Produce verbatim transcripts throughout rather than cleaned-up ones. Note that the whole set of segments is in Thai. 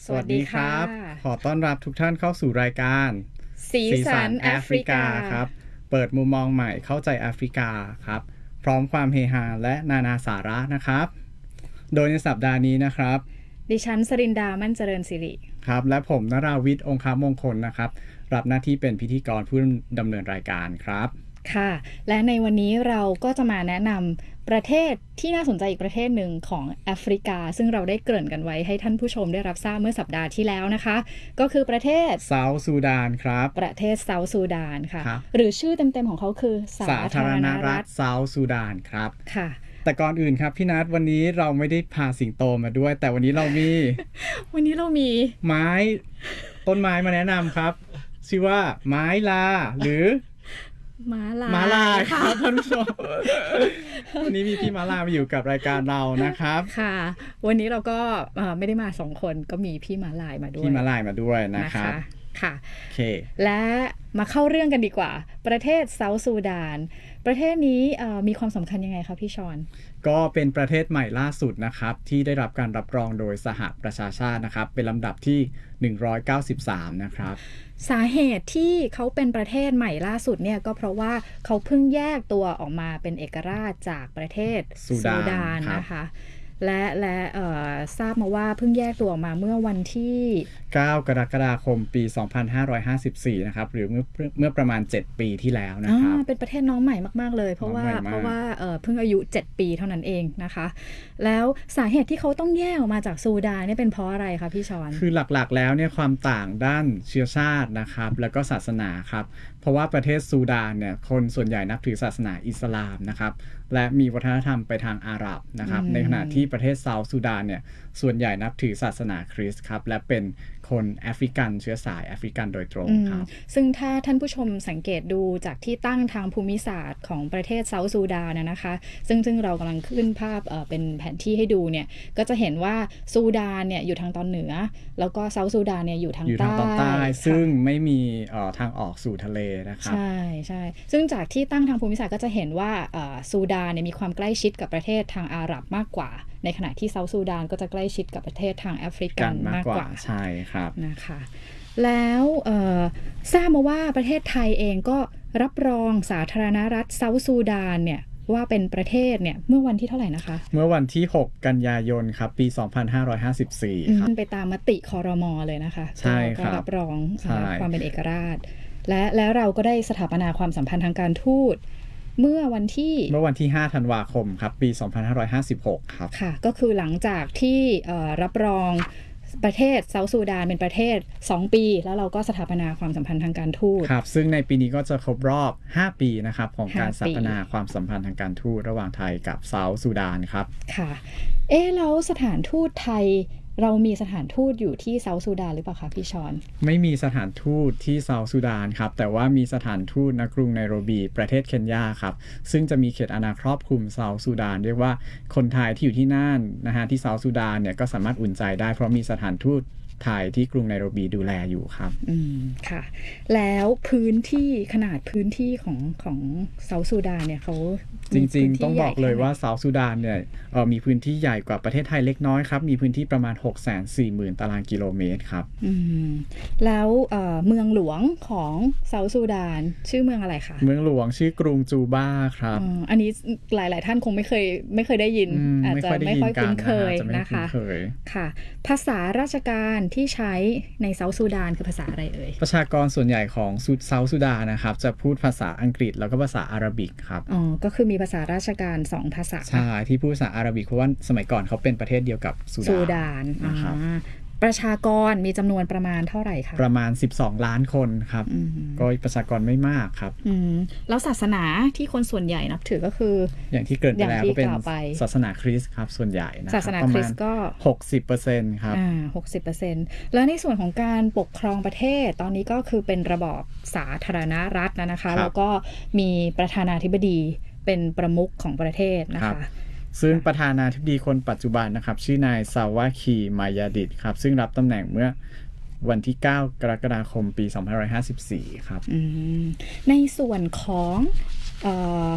สวัสดีครับขอต้อนรับทุกท่านเข้าสู่รายการสีสันแอฟริกาครับเปิดมุมมองใหม่เข้าใจแอฟริกาครับพร้อมความเฮฮาและนานาสาระนะครับโดยในสัปดาห์นี้นะครับดิฉันสรินดามั่นเจริญศิริครับและผมนราวิทย์องคามงคลนะครับรับหน้าที่เป็นพิธีกรผู้ดำเนินรายการครับค่ะและในวันนี้เราก็จะมาแนะนำประเทศที่น่าสนใจอีกประเทศหนึ่งของแอฟริกาซึ่งเราได้เกริ่นกันไว้ให้ท่านผู้ชมได้รับทราบเมื่อสัปดาห์ที่แล้วนะคะก็คือประเทศเซาท์ซูดานครับประเทศเซาท์ซูดานค่ะหรือชื่อเต็มๆของเขาคือสาธารณรัฐเซาท์ซูดานครับค่ะแต่ก่อนอื่นครับพี่นัทวันนี้เราไม่ได้พาสิงโตมาด้วยแต่วันนี้เรามีวันนี้เรามีไม้ต้นไม้มาแนะนำครับชื่อว่าไม้ลาหรือม้าลายม้าลายครับท่านผู้ชมวันนี้มีพี่ม้าลายมาอยู่กับรายการเรานะครับค่ะวันนี้เราก็ไม่ได้มาสองคนก็มีพี่ม้าลายมาด้วยพี่ม้าลายมาด้วยนะครับค่ะโอเคและมาเข้าเรื่องกันดีกว่าประเทศเซาท์ซูดานประเทศนี้มีความสำคัญยังไงคะพี่ชอนก็เป็นประเทศใหม่ล่าสุดนะครับที่ได้รับการรับรองโดยสหประชาชาตินะครับเป็นลำดับที่หนึ่งร้อยเก้าสิบสามนะครับสาเหตุที่เขาเป็นประเทศใหม่ล่าสุดเนี่ยก็เพราะว่าเขาเพิ่งแยกตัวออกมาเป็นเอกราชจากประเทศซูดานนะคะและและทราบมาว่าเพิ่งแยกตัวออกมาเมื่อวันที่เก้ากรกฎาคมปีสองพันห้าร้อยห้าสิบสี่นะครับหรือเมื่อเมื่อประมาณเจ็ดปีที่แล้วนะครับเป็นประเทศน้องใหม่มากๆเลยเพราะว่าเพราะว่าเพิ่งอายุเจ็ดปีเท่านั้นเองนะคะแล้วสาเหตุที่เขาต้องแยกออกมาจากซูดานนี่เป็นเพราะอะไรคะพี่ชอนคือหลักๆแล้วเนี่ยความต่างด้านเชื้อชาตินะครับแล้วก็ศาสนาครับเพราะว่าประเทศซูดานเนี่ยคนส่วนใหญ่นับถือศาสนาอิสลามนะครับและมีวัฒนธรรมไปทางอาหรับนะครับในขณะที่ประเทศเซาท์ซูดานเนี่ยส่วนใหญ่นับถือศาสนาคริสต์ครับและเป็นคนแอฟริกันเชื้อสายแอฟริกันโดยตรงครับซึ่งถ้าท่านผู้ชมสังเกตดูจากที่ตั้งทางภูมิศาสตร์ของประเทศเซาท์ซูดานนะคะซึ่งซึ่งเรากำลังขึ้นภาพเอ่อเป็นแผนที่ให้ดูเนี่ยก็จะเห็นว่าซูดานเนี่ยอยู่ทางตอนเหนือแล้วก็เซาท์ซูดานเนี่ยอยู่ทางใต้ตอนใต้ซึ่งไม่มีเอ่อทางออกสู่ทะเลนะครับใช่ใช่ซึ่งจากที่ตั้งทางภูมิศาสตร์ก็จะเห็นว่าเอ่อซูดานเนี่ยมีความใกล้ชิดกับประเทศทางอาหรับมากกว่าในขณะที่เซาท์ซูดานก็จะใกล้ชิดกับประเทศทางแอฟริกันมากกว่าใช่ครับนะคะแล้วทราบมาว่าประเทศไทยเองก็รับรองสาธารณรัฐเซาท์ซูดานเนี่ยว่าเป็นประเทศเนี่ยเมื่อวันที่เท่าไหร่นะคะเมื่อวันที่หกกันยายนครับปีสองพันห้าร้อยห้าสิบสี่ครับไปตามมติครม.เลยนะคะใช่ครับก็รับรองความเป็นเอกราชและแล้วเราก็ได้สถาปนาความสัมพันธ์ทางการทูตเมื่อวันที่เมื่อวันที่ห้าธันวาคมครับปีสองพันห้าร้อยห้าสิบหกครับค่ะก็คือหลังจากที่รับรองประเทศเซาท์ซูดานเป็นประเทศสองปีแล้วเราก็สถาปนาความสัมพันธ์ทางการทูตครับซึ่งในปีนี้ก็จะครบรอบห้าปีนะครับของการสถาปนาความสัมพันธ์ทางการทูตระหว่างไทยกับเซาท์ซูดานครับค่ะเอ๊ะแล้วสถานทูตไทยเรามีสถานทูตอยู่ที่เซาท์ซูดานหรือเปล่าคะพี่ชอนไม่มีสถานทูตที่เซาท์ซูดานครับแต่ว่ามีสถานทูตณกรุงไนโรบีประเทศเคนยาครับซึ่งจะมีเขตอาณาครอบคลุมเซาท์ซูดานเรียกว่าคนไทยที่อยู่ที่นั่นนะฮะที่เซาท์ซูดานเนี่ยก็สามารถอุ่นใจได้เพราะมีสถานทูตไทยที่กรุงไนโรบีดูแลอยู่ครับอืมค่ะแล้วพื้นที่ขนาดพื้นที่ของของเซาท์ซูดานเนี่ยเขาจริงๆต้องบอกเลยว่าเซาท์ซูดานเนี่ยเอ่อมีพื้นที่ใหญ่กว่าประเทศไทยเล็กน้อยครับมีพื้นที่ประมาณ หกแสนสี่หมื่น ตารางกิโลเมตรครับอืมแล้วเอ่อเมืองหลวงของเซาท์ซูดานชื่อเมืองอะไรคะเมืองหลวงชื่อกรุงจูบ้าครับอ๋ออันนี้หลายๆท่านคงไม่เคยไม่เคยได้ยินอาจจะไม่ค่อยคุ้นเคยนะคะค่ะภาษาราชการที่ใช้ในเซาท์ซูดานคือภาษาอะไรเอ่ยประชากรส่วนใหญ่ของเซาท์ซูดานนะครับจะพูดภาษาอังกฤษแล้วก็ภาษาอาหรับิกครับอ๋อก็คือมีภาษาราชการสองภาษาใช่ที่พูดภาษาอาหรับิกเพราะว่าสมัยก่อนเขาเป็นประเทศเดียวกับซูดานนะครับประชากรมีจำนวนประมาณเท่าไหร่คะประมาณสิบสองล้านคนครับก็ประชากรไม่มากครับแล้วศาสนาที่คนส่วนใหญ่นับถือก็คืออย่างที่เกิดไปแล้วก็เป็นศาสนาคริสต์ครับส่วนใหญ่นะศาสนาคริสต์ก็หกสิบเปอร์เซ็นต์ ครับอ่า หกสิบเปอร์เซ็นต์ แล้วในส่วนของการปกครองประเทศตอนนี้ก็คือเป็นระบอบสาธารณรัฐนะคะแล้วก็มีประธานาธิบดีเป็นประมุขของประเทศนะคะซึ่งประธานาธิบดีคนปัจจุบันนะครับชื่อนายซาวาคีมายาดิตครับซึ่งรับตำแหน่งเมื่อวันที่เก้ากรกฎาคมปีสองพันห้าร้อยห้าสิบสี่ครับในส่วนของเอ่อ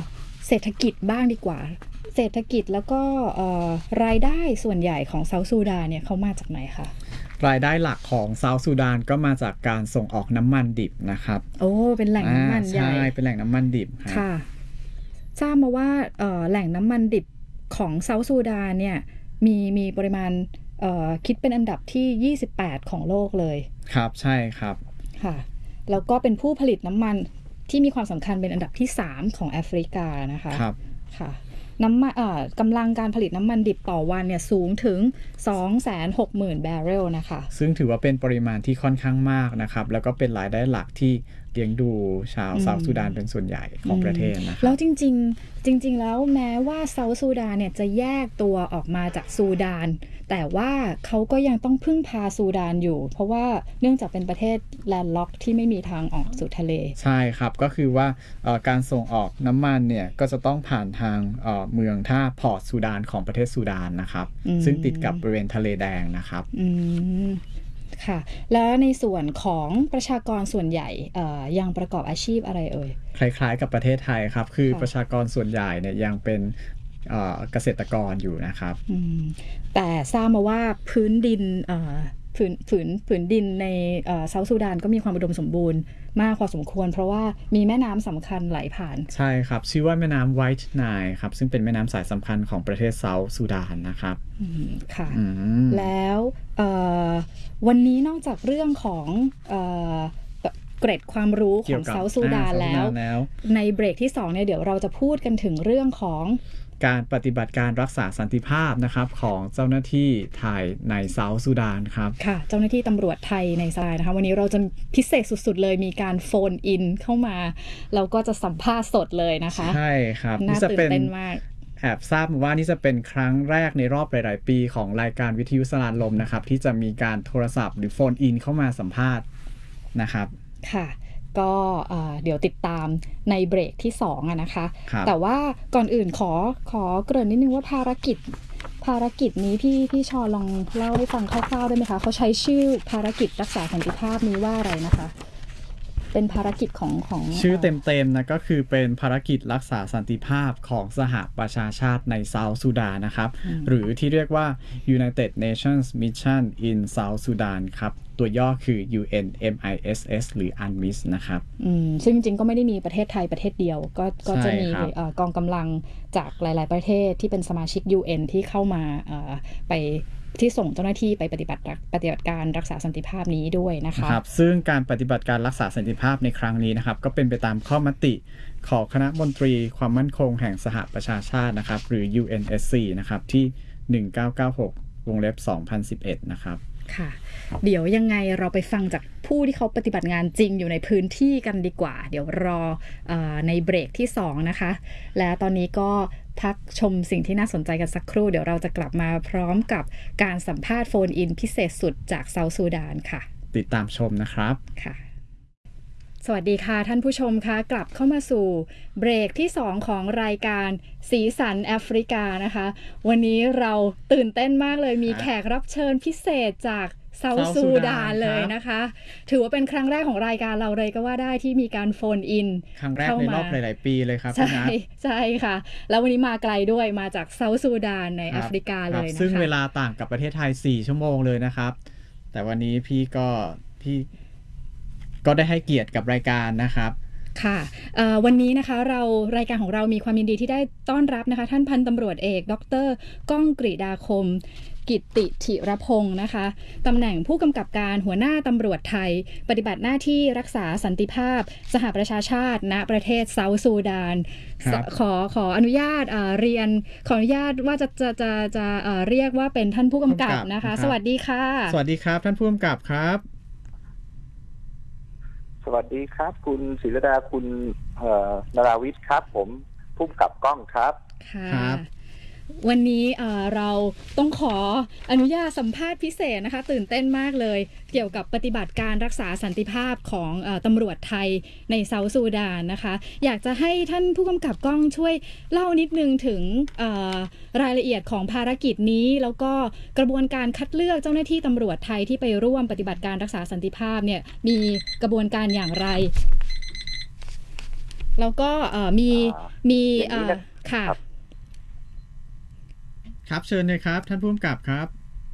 เศรษฐกิจบ้างดีกว่าเศรษฐกิจแล้วก็รายได้ส่วนใหญ่ของเซาท์ซูดานเนี่ยเขามาจากไหนคะรายได้หลักของเซาท์ซูดานก็มาจากการส่งออกน้ำมันดิบนะครับโอ้เป็นแหล่งน้ำมันใหญ่ใช่เป็นแหล่งน้ำมันดิบค่ะทราบมาว่าแหล่งน้ำมันดิบของเซาท์ซูดานเนี่ยมีมีปริมาณคิดเป็นอันดับที่ยี่สิบแปดของโลกเลยครับใช่ครับค่ะแล้วก็เป็นผู้ผลิตน้ำมันที่มีความสำคัญเป็นอันดับที่สามของแอฟริกานะคะครับค่ะน้ำมันเอ่อกำลังการผลิตน้ำมันดิบต่อวันเนี่ยสูงถึง สองแสนหกหมื่น แบเรลนะคะซึ่งถือว่าเป็นปริมาณที่ค่อนข้างมากนะครับแล้วก็เป็นรายได้หลักที่เลี้ยงดูชาวเซาท์ซูดานเป็นส่วนใหญ่ของประเทศนะครับแล้วจริงๆจริงๆแล้วแม้ว่าเซาท์ซูดานเนี่ยจะแยกตัวออกมาจากซูดานแต่ว่าเขาก็ยังต้องพึ่งพาซูดานอยู่เพราะว่าเนื่องจากเป็นประเทศแลนด์ล็อกที่ไม่มีทางออกสู่ทะเลใช่ครับก็คือว่าการส่งออกน้ำมันเนี่ยก็จะต้องผ่านทางเมืองท่าพอร์ตซูดานของประเทศซูดานนะครับซึ่งติดกับบริเวณทะเลแดงนะครับอืมค่ะแล้วในส่วนของประชากรส่วนใหญ่ยังประกอบอาชีพอะไรเอ่ยคล้ายๆกับประเทศไทยครับคือประชากรส่วนใหญ่เนี่ยยังเป็นเกษตรกรอยู่นะครับแต่ทราบมาว่าพื้นดินผืนผืนผืนดินในเซาท์ซูดานก็มีความอุดมสมบูรณ์มากพอสมควรเพราะว่ามีแม่น้ำสำคัญไหลผ่านใช่ครับชื่อว่าแม่น้ำไวท์ไนล์ครับซึ่งเป็นแม่น้ำสายสำคัญของประเทศเซาท์ซูดานนะครับค่ะแล้ววันนี้นอกจากเรื่องของเกร็ดความรู้ของเซาท์ซูดานแล้วในเบรกที่สองเนี่ยเดี๋ยวเราจะพูดกันถึงเรื่องของการปฏิบัติการรักษาสันติภาพนะครับของเจ้าหน้าที่ไทยในเซาท์ซูดานครับค่ะเจ้าหน้าที่ตำรวจไทยในซานะคะวันนี้เราจะพิเศษสุดๆเลยมีการโฟนอินเข้ามาเราก็จะสัมภาษณ์สดเลยนะคะใช่ครับน่าตื่นเต้นมากแอบทราบมาว่านี่จะเป็นครั้งแรกในรอบหลายๆปีของรายการวิทยุสลานลมนะครับที่จะมีการโทรศัพท์หรือโฟนอินเข้ามาสัมภาษณ์นะครับค่ะก็เดี๋ยวติดตามในเบรกที่สองอะนะคะแต่ว่าก่อนอื่นขอขอเกริ่นนิดนึงว่าภารกิจภารกิจนี้พี่พี่ชอลองเล่าให้ฟังคร่าวๆได้ไหมคะเขาใช้ชื่อภารกิจรักษาสันติภาพนี้ว่าอะไรนะคะเป็นภารกิจของของชื่อเต็มๆนะก็คือเป็นภารกิจรักษาสันติภาพของสหประชาชาติในเซาท์ซูดานนะครับหรือที่เรียกว่า United Nations Mission in South Sudan ครับตัวย่อคือ ยู เอ็น เอ็ม ไอ เอส เอส หรือ อัน มิส นะครับอืมซึ่งจริงๆก็ไม่ได้มีประเทศไทยประเทศเดียวก็ก็จะมีกองกำลังจากหลายๆประเทศที่เป็นสมาชิก ยู เอ็น ที่เข้ามาไปที่ส่งเจ้าหน้าที่ไปปฏิบัติปฏิบัติการรักษาสันติภาพนี้ด้วยนะคะครับซึ่งการปฏิบัติการรักษาสันติภาพในครั้งนี้นะครับก็เป็นไปตามข้อมติของคณะมนตรีความมั่นคงแห่งสหประชาชาตินะครับหรือ ยู เอ็น เอส ซี นะครับที่หนึ่งเก้าเก้าหกวงเล็บสองพันสิบเอ็ดนะครับค่ะเดี๋ยวยังไงเราไปฟังจากผู้ที่เขาปฏิบัติงานจริงอยู่ในพื้นที่กันดีกว่าเดี๋ยวรอเอ่อในเบรกที่สองนะคะและตอนนี้ก็พักชมสิ่งที่น่าสนใจกันสักครู่เดี๋ยวเราจะกลับมาพร้อมกับการสัมภาษณ์โฟนอินพิเศษสุดจากเซาท์ซูดานค่ะติดตามชมนะครับค่ะสวัสดีค่ะท่านผู้ชมคะกลับเข้ามาสู่เบรกที่สองของรายการสีสันแอฟริกานะคะวันนี้เราตื่นเต้นมากเลยมีแขกรับเชิญพิเศษจากเซาท์ซูดานเลยนะคะถือว่าเป็นครั้งแรกของรายการเราเลยก็ว่าได้ที่มีการโฟนอินครั้งแรกในรอบหลายๆปีเลยครับใช่ใช่ค่ะแล้ววันนี้มาไกลด้วยมาจากเซาท์ซูดานในแอฟริกาเลยนะคะซึ่งเวลาต่างกับประเทศไทยสี่ชั่วโมงเลยนะครับแต่วันนี้พี่ก็พี่ก็ได้ให้เกียรติกับรายการนะครับค่ะวันนี้นะคะเรารายการของเรามีความยินดีที่ได้ต้อนรับนะคะท่านพันตำรวจเอกดร.ก้องกฤษาคมกิตติธิรพงศ์นะคะตำแหน่งผู้กำกับการหัวหน้าตำรวจไทยปฏิบัติหน้าที่รักษาสันติภาพสหประชาชาติณประเทศเซาท์ซูดานขอขออนุญาตเรียนขออนุญาตว่าจะจะจะจะเรียกว่าเป็นท่านผู้กำกับนะคะสวัสดีค่ะสวัสดีครับท่านผู้กำกับครับสวัสดีครับคุณศิรดาคุณนราวิทย์ครับผมผู้กำกับกล้องครับครับวันนี้เราต้องขออนุญาตสัมภาษณ์พิเศษนะคะตื่นเต้นมากเลยเกี่ยวกับปฏิบัติการรักษาสันติภาพของตำรวจไทยในเซาท์ซูดานนะคะอยากจะให้ท่านผู้กำกับกล้องช่วยเล่านิดนึงถึงรายละเอียดของภารกิจนี้แล้วก็กระบวนการคัดเลือกเจ้าหน้าที่ตำรวจไทยที่ไปร่วมปฏิบัติการรักษาสันติภาพเนี่ยมีกระบวนการอย่างไรแล้วก็เอ่อมีมีเอ่อค่ะครับเชิญเลยครับท่านผู้กำกับครับ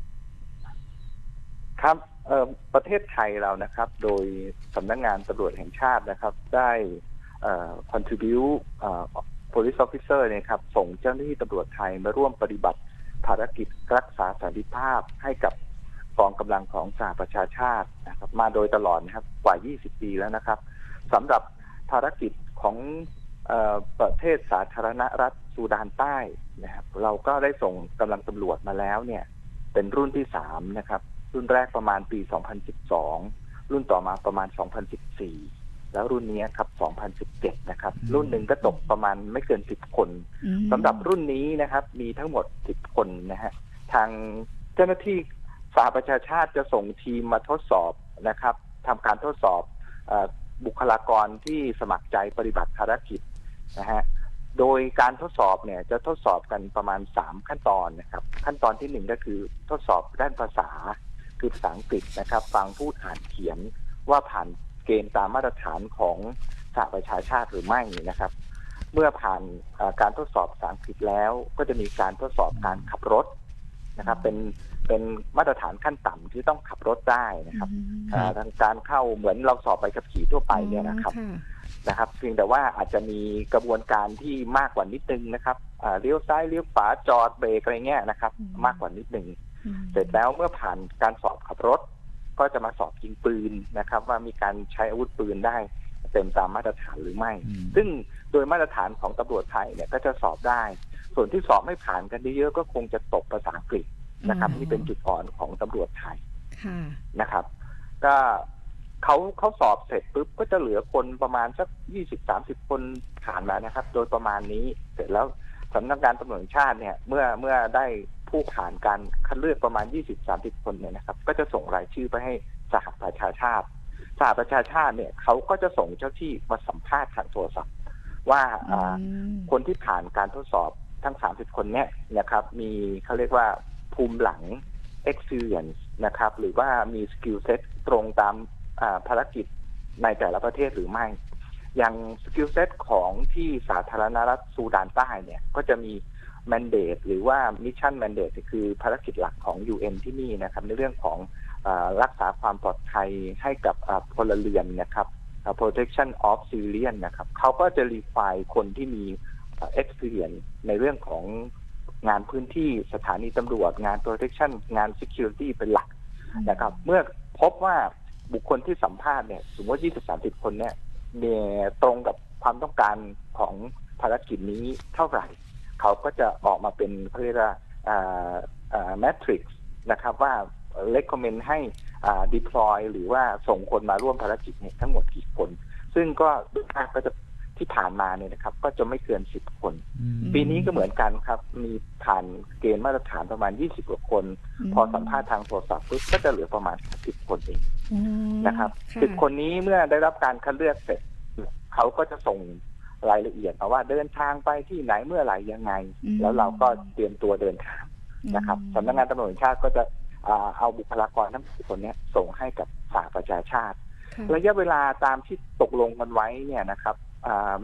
ครับเอ่อประเทศไทยเรานะครับโดยสำนักงานตำรวจแห่งชาตินะครับได้เอ่อ contribute เอ่อ police officer เนี่ยครับส่งเจ้าหน้าที่ตำรวจไทยมาร่วมปฏิบัติภารกิจรักษาสันติภาพให้กับกองกำลังของสหประชาชาตินะครับมาโดยตลอดนะครับกว่ายี่สิบปีแล้วนะครับสำหรับภารกิจของเอ่อประเทศสาธารณรัฐซูดานใต้นะครับเราก็ได้ส่งกำลังตำรวจมาแล้วเนี่ยเป็นรุ่นที่สามนะครับรุ่นแรกประมาณปีสองพันสิบสองรุ่นต่อมาประมาณสองพันสิบสี่แล้วรุ่นนี้ครับสองพันสิบเจ็ดนะครับรุ่นหนึ่งก็ตกประมาณไม่เกินสิบคนสำหรับรุ่นนี้นะครับมีทั้งหมดสิบคนนะฮะทางเจ้าหน้าที่สหประชาชาติจะส่งทีมมาทดสอบนะครับทำการทดสอบบุคลากรที่สมัครใจปฏิบัติภารกิจนะฮะโดยการทดสอบเนี่ยจะทดสอบกันประมาณสามขั้นตอนนะครับขั้นตอนที่หนึ่งก็คือทดสอบด้านภาษาคือภาษาอังกฤษนะครับฟังพูดอ่านเขียนว่าผ่านเกณฑ์ตามมาตรฐานของสหประชาชาติหรือไม่นะครับเมื่อผ่านการทดสอบภาษาอังกฤษแล้วก็จะมีการทดสอบการขับรถนะครับเป็นเป็นมาตรฐานขั้นต่ำที่ต้องขับรถได้นะครับทางการเข้าเหมือนเราสอบใบขับขี่ทั่วไปเนี่ยนะครับนะครับเพียงแต่ว่าอาจจะมีกระบวนการที่มากกว่านิดนึงนะครับเลี้ยวซ้ายเลี้ยวขวาจอดเบรกอะไรเงี้ยนะครับมากกว่านิดนึงเสร็จแล้วเมื่อผ่านการสอบขับรถก็จะมาสอบยิงปืนนะครับว่ามีการใช้อาวุธปืนได้เต็มตามมาตรฐานหรือไม่ซึ่งโดยมาตรฐานของตำรวจไทยเนี่ยก็จะสอบได้ส่วนที่สอบไม่ผ่านกันเยอะๆก็คงจะตกภาษาอังกฤษนะครับนี่เป็นจุดอ่อนของตำรวจไทยนะครับก็เขาเขาสอบเสร็จปุ๊บก็จะเหลือคนประมาณสักยี่สิบสามสิบคนผ่านมานะครับโดยประมาณนี้เสร็จแล้วสำนักงานตำรวจแห่งชาติเนี่ยเมื่อเมื่อได้ผู้ผ่านการคัดเลือกประมาณ ยี่สิบสามสิบ คนเนี่ยนะครับก็จะส่งรายชื่อไปให้สหประชาชาติสหประชาชาติเนี่ยเขาก็จะส่งเจ้าที่มาสัมภาษณ์ทางโทรศัพท์ว่าคนที่ผ่านการทดสอบทั้งสามสิบคนเนี่ยนะครับมีเขาเรียกว่าภูมิหลัง experience นะครับหรือว่ามี skill set ตรงตามภารกิจในแต่ละประเทศหรือไม่อย่าง skill set ของที่สาธารณรัฐซูดานใต้เนี่ยก็จะมีmandate หรือว่า mission mandate คือภารกิจหลักของ ยู เอ็น ที่นี่นะครับในเรื่องของรักษาความปลอดภัยให้กับพลเรือนนะครับ protection of civilian นะครับเขาก็จะ require คนที่มี experience ในเรื่องของงานพื้นที่สถานีตำรวจงาน protection งาน security เป็นหลักนะครับเมื่อพบว่าบุคคลที่สัมภาษณ์เนี่ยสมมติ ยี่สิบสามสิบ คนเนี่ยมีตรงกับความต้องการของภารกิจนี้เท่าไหร่เขาก็จะออกมาเป็นเขาเรียกว่าแมทริกซ์นะครับว่า recommend ให้ deploy หรือว่าส่งคนมาร่วมภารกิจเนี่ยทั้งหมดกี่คนซึ่งก็ก็จะที่ผ่านมาเนี่ยนะครับก็จะไม่เกินสิบคนปีนี้ก็เหมือนกันครับมีผ่านเกณฑ์มาตรฐานประมาณยี่สิบกว่าคนพอสัมภาษณ์ทางโทรศัพท์ปุ๊บก็จะเหลือประมาณสิบคนเองนะครับสิบคนนี้เมื่อได้รับการคัดเลือกเสร็จเขาก็จะส่งรายละเอียดมาว่าเดินทางไปที่ไหนเมื่อไหร่ยังไงแล้วเราก็เตรียมตัวเดินทางนะครับสำนักงานตำรวจแห่งชาติก็จะเอาบุคลากรทั้งสิบคนนี้ส่งให้กับสหประชาชาติระยะเวลาตามที่ตกลงกันไว้เนี่ยนะครับ